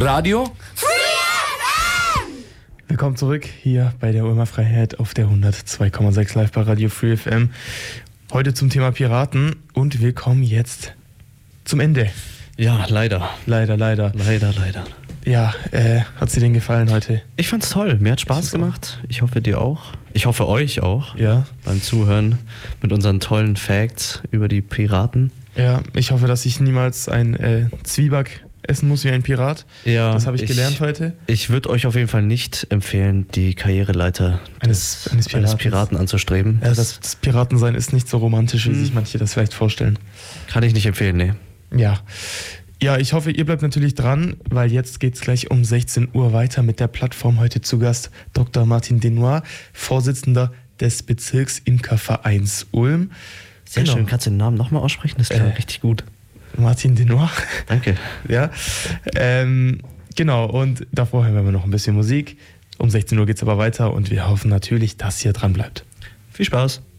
Radio Willkommen zurück hier bei der Ulmer Freiheit auf der 102,6 live bei Radio Free FM. Heute zum Thema Piraten und wir kommen jetzt zum Ende. Ja, leider. Leider. Ja, hat's dir denn gefallen heute? Ich fand's toll. Mir hat Spaß gemacht. Ich hoffe dir auch. Ich hoffe euch auch. Ja. Beim Zuhören mit unseren tollen Facts über die Piraten. Ja, ich hoffe, dass ich niemals ein Zwieback essen muss wie ein Pirat. Ja, das habe ich gelernt heute. Ich würde euch auf jeden Fall nicht empfehlen, die Karriereleiter eines Piraten anzustreben. Ja, das Piratensein ist nicht so romantisch, wie sich manche das vielleicht vorstellen. Kann ich nicht empfehlen, nee. Ja, ich hoffe, ihr bleibt natürlich dran, weil jetzt geht es gleich um 16 Uhr weiter mit der Plattform. Heute zu Gast Dr. Martin Denoir, Vorsitzender des Bezirks Imkervereins Ulm. Sehr schön. Kannst du den Namen nochmal aussprechen? Das klingt richtig gut. Martin Denoir. Danke. Ja, genau. Und davor hören wir noch ein bisschen Musik. Um 16 Uhr geht es aber weiter und wir hoffen natürlich, dass ihr dran bleibt. Viel Spaß.